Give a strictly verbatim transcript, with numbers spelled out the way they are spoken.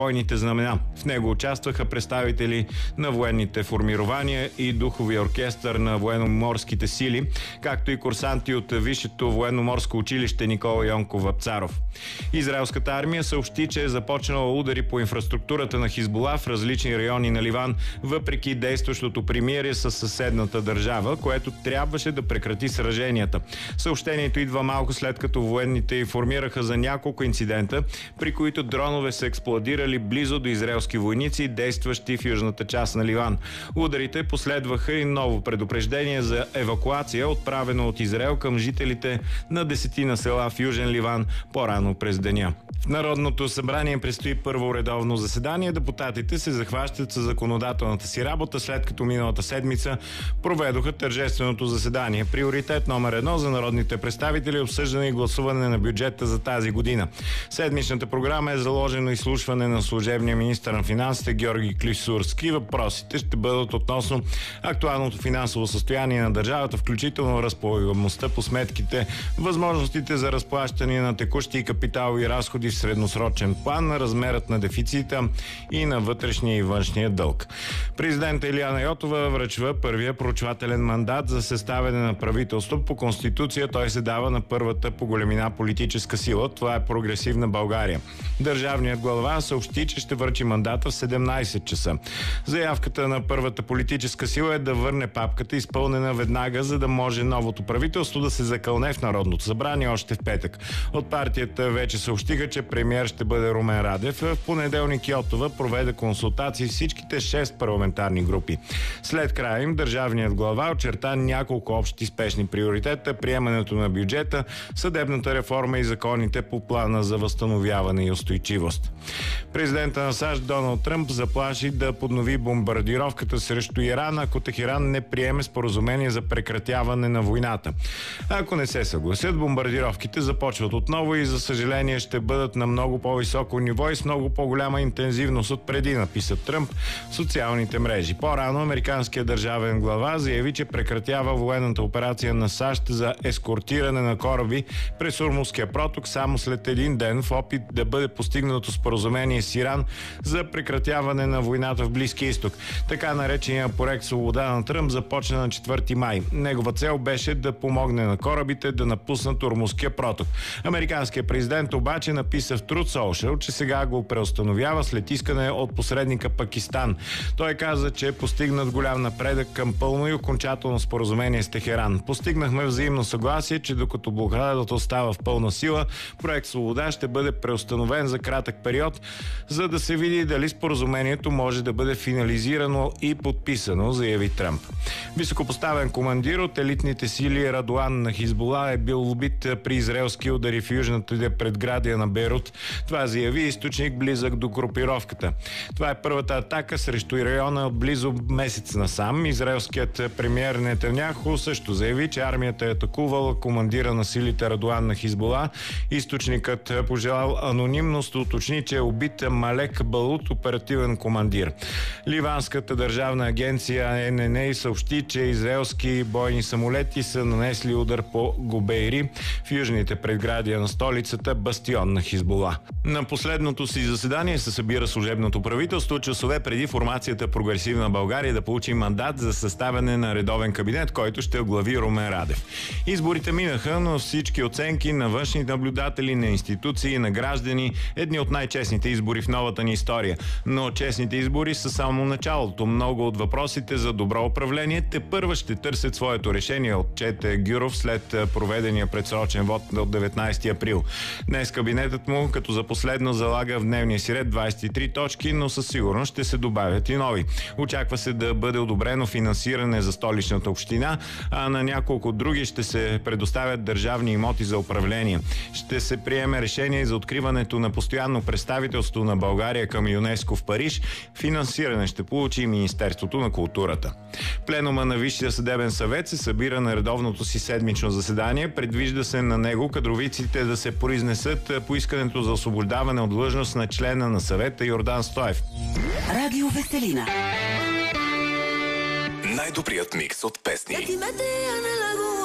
бойните знамена. В него участваха представители на военните формирования и духовия оркестър на военноморските сили, както и курсанти от Висшето военноморско училище Никола Йонков Вапцаров. Израелската армия съобщи, че е започнала удари по инфраструктурата на Хизбула в различни райони на Ливан, въпреки действащото примирие с съседната държава, което трябваше да прекрати сраженията. Съобщението идва малко след като военните информираха за няколко инцидента, при които дронове са експлодирали близо до израелски войници, действащи в южната част на Ливан. Ударите последваха и ново предупреждение за евакуация, отправено от Израел към жителите на десетина села в Южен Ливан по-рано през деня. В Народното събрание предстои първо редовно заседание. Депутатите се захващат с законодателната си работа, след като миналата седмица проведоха тържественото заседание. Приоритет номер едно за народните представители е обсъждане и гласуване на бюджета за тази година. Седмичната програма е заложено изслушване на служебния министър на финансите Георги Клисурски. Въпросите ще бъдат относно актуалното финансово състояние на държавата, включително разполагаемостта по сметките, възможностите за разплащане на текущи и капиталови разходи в средносрочен план, размерът на дефицита и на вътрешния и външния дълг. Президент Илияна Йотова връчва първия проучвателен мандат за съставяне на правителство. По Конституция той се дава на първата по големина политическа сила. Това е Прогресивна България. Държавният глава съобщи, че ще връчи мандата в седемнайсет часа. Заявката на първата политическа сила е да върне папката, изпълнена веднага, за да може новото правителство да се закълне в Народното събрание още в петък. От партията вече съобщиха, че премиер ще бъде Румен Радев. В понеделник Йотова проведе консултации с всичките шест парламентарни групи. След края им държавният глава очерта няколко общи спешни приоритета: приемането на бюджета, съдебната реформа и законите по плана за възстановяване и устойчивост. Президента на САЩ Доналд Тръмп заплаши да поднови бомбардировката срещу Иран, ако Техеран не приеме споразумение за прекратяване на войната. Ако не се съгласят, бомбардировките започват отново и за съжаление ще бъдат на много по-високо ниво и с много по-голяма интензивност от преди, написа Тръмп в социалните мрежи. По-рано американският държавен глава заяви, че прекратява военната операция на САЩ за ескортиране на кораби през Ормузския проток само след един ден в опит да бъде постигнато споразумение с Иран за прекратяване на войната в Близкия изток. Така наречения проект Свобода на Тръмп започна на четвърти май. Негова цел беше да помогне на корабите да напуснат Ормузския проток. Американският президент обаче написа в Truth Social, че сега го преустановява след искане от посредника Пакистан. Той каза, че е постигнат голям напредък към пълно и окончателно споразумение с Техеран. Постигнахме взаимно съгласие, че докато блокадата остава в пълна сила, проект Свобода ще бъде преустановен за кратък период, за да се види дали споразумението може да бъде финализирано и подписано, заяви Тръмп. Високопоставен командир от елитните сили Радуан на Хизбула е бил убит при израелски удари в южната предградия на Бейрут. Това заяви източник близък до групировката. Това е първата атака срещу района от близо месец насам. Израелският премиер Нетаняху също заяви, че армията е атакувала командира на силите Радуан на Хизбула. Източникът пожелал анонимност, уточни, че е убит Малек Балут, оперативен командир. Ливанската държавна агенция Ен Ен Ей съобщи, че израелски бойни самолети са нанесли удар по Губейри в южните предградия на столицата, бастион на Хизбула. На последното си заседание се събира служебното правителство, часове преди формацията Прогресивна България да получи мандат за съставяне на редовен кабинет, който ще оглави Румен Радев. Изборите минаха, но всички оценки на външни наблюдатели, на институции, на граждани, едни от най-честните избори в новата ни история. Но честните избори са само началото. Много от въпросите за добро управление тепърва ще търсят своето решение, отчете Гюров след проведения предсрочен вод от деветнайсети април. Днес кабинетът му като за последно залага в дневния си ред двайсет и три точки, но със сигурност ще се добавят и нови. Очаква се да бъде одобрено финансиране за столичната община, а на няколко други ще се предоставят държавни имоти за управление. Ще се приеме решение за откриването на постоянно представителство на България към ЮНЕСКО в Париж. Финансиране ще получи и Министерството на културата. Пленума на Висшия съдебен съвет се събира на редовното си седмично заседание. Предвижда се на него кадровиците да се произнесат по искането за освобождаване от длъжност на члена на съвета Йордан Стоев. Радио Веселина. Най-добрият микс от песни.